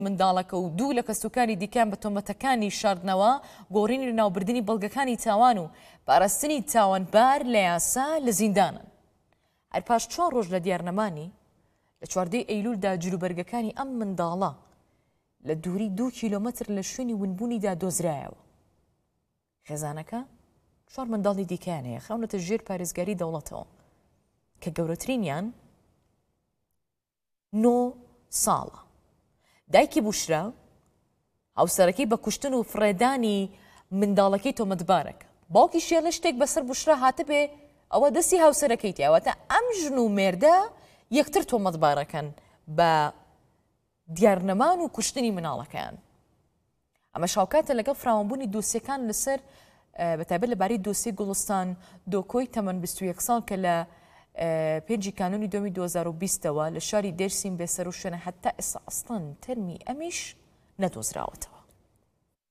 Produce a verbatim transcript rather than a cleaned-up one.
منداڵەکە و دوو لە کەسوکاری دیکان بە تۆمەتەکانی شاردنەوە گۆڕینی ناوبردننی بەڵگەکانی تاوان و پاراستنی تاوانبار لە یاسا لە زیندانن. هەر پاش چوار ڕۆژ لە دیارنەمانی لە چواردەی ئەیلولدا جلوبەرگەکانی ئەم منداڵە لە دووری دوو کیلۆمەتر لە شوێنی ونبوونیدا دۆزرایەوە. خێزانەکە چوار منداڵی دیکەیان هەیە خەونەتە ژێر پارێزگاری دەوڵەتەوە کە گەورەترینیان نۆ ساڵە. دایکی بوشرا هاوسەرەکەی بە کوشتن و فڕێدانی منداڵەکەی تۆمەتبارەکە. باوکی شێڵە شتێک بەسەر بوشرا هاتە بێ ئەوە دەستی هاوسەرەکەی تیاوەتە ئەم ژن و مێردە یەکتر تۆمەتبارەکەن بە دیارنەمان و کوشتنی مناڵەکەیان. ئەمە شاوکاتە لەگەڵ فراوانبوونی دۆسیەکان لەسەر بەتایبەت لەبارەی دۆسی گوڵستان دۆکۆی تەمەن بیست و یەک ساڵ کە لە پێنجی کانونی دومی دوو هەزار و بیستەوە لە شاری دێرسین بێسەر و شوێنە هەتا ئێستا ئەسڵەن تەرمی ئەمیش نەدۆزراوەتەوە.